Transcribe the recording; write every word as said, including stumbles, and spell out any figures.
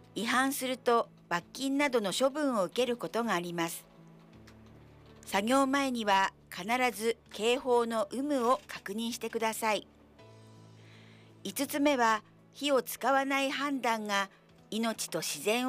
違反すると罰金などの処分を受けることがあります。作業前には必ず警報の有無を確認してください。いつつめは、火を使わない判断が命と自然を